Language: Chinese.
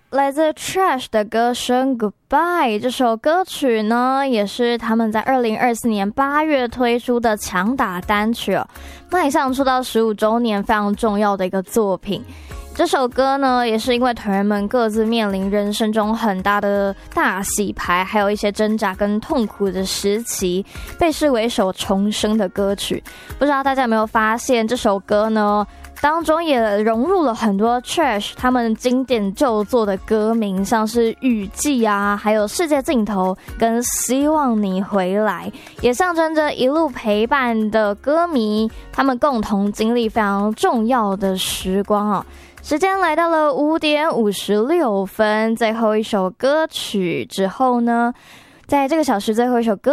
来自 Trash 的歌声 Goodbye 这首歌曲呢，也是他们在2024年8月推出的强打单曲哦，迈向出道15周年非常重要的一个作品。这首歌呢，也是因为团员们各自面临人生中很大的大洗牌，还有一些挣扎跟痛苦的时期，被视为一首重生的歌曲。不知道大家有没有发现，这首歌呢当中也融入了很多 Trash 他们经典旧作的歌名，像是雨季啊，还有世界尽头跟希望你回来，也象征着一路陪伴的歌迷他们共同经历非常重要的时光哦。时间来到了5点56分，最后一首歌曲之后呢，在这个小时最后一首歌